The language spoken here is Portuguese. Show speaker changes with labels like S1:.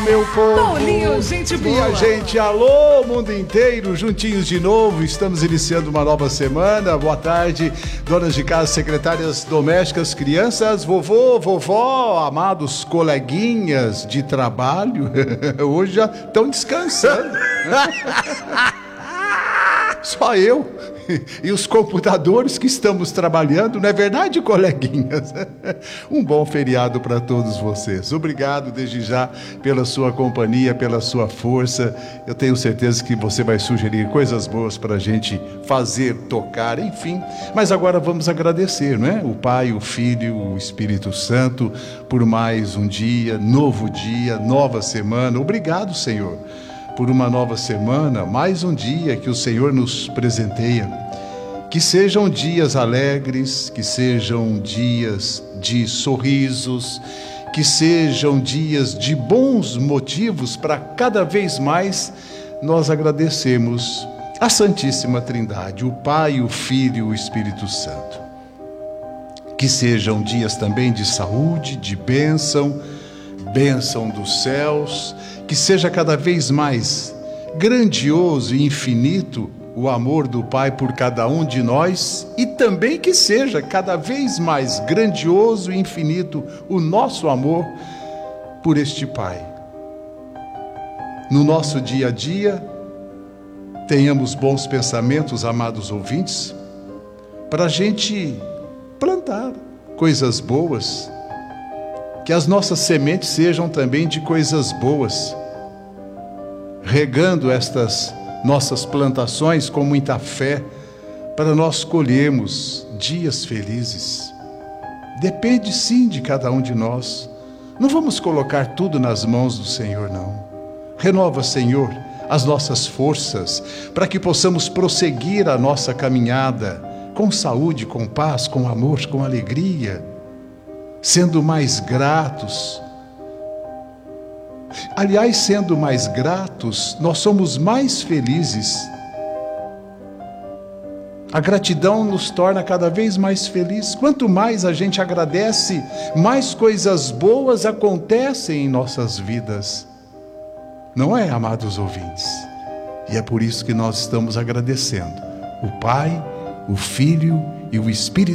S1: meu povo.
S2: Paulinho, gente boa.
S1: Minha gente, alô, mundo inteiro, juntinhos de novo. Estamos iniciando uma nova semana. Boa tarde, donas de casa, secretárias domésticas, crianças, vovô, vovó, amados coleguinhas de trabalho. Hoje já estão descansando. Só eu e os computadores que estamos trabalhando, não é verdade, coleguinhas? Um bom feriado para todos vocês. Obrigado desde já pela sua companhia, pela sua força. Eu tenho certeza que você vai sugerir coisas boas para a gente fazer, tocar, enfim. Mas agora vamos agradecer, não é? O Pai, o Filho, o Espírito Santo, por mais um dia, nova semana. Obrigado, Senhor, por uma nova semana, mais um dia que o Senhor nos presenteia. Que sejam dias alegres, que sejam dias de sorrisos, que sejam dias de bons motivos para cada vez mais nós agradecemos a Santíssima Trindade, o Pai, o Filho e o Espírito Santo. Que sejam dias também de saúde, de bênção dos céus, que seja cada vez mais grandioso e infinito o amor do Pai por cada um de nós e também que seja cada vez mais grandioso e infinito o nosso amor por este Pai. No nosso dia a dia, tenhamos bons pensamentos, amados ouvintes, para a gente plantar coisas boas, que as nossas sementes sejam também de coisas boas, regando estas nossas plantações com muita fé, para nós colhermos dias felizes. Depende sim de cada um de nós. Não vamos colocar tudo nas mãos do Senhor, não. Renova, Senhor, as nossas forças, para que possamos prosseguir a nossa caminhada com saúde, com paz, com amor, com alegria, sendo mais gratos. Aliás, sendo mais gratos, nós somos mais felizes. A gratidão nos torna cada vez mais felizes. Quanto mais a gente agradece, mais coisas boas acontecem em nossas vidas. Não é, amados ouvintes? E é por isso que nós estamos agradecendo o Pai, o Filho e o Espírito